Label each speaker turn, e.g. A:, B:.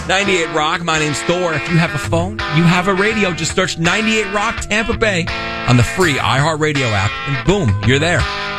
A: 98 Rock. My name's Thor. If you have a phone, you have a radio. Just search 98 Rock Tampa Bay on the free iHeartRadio app, and boom, you're there.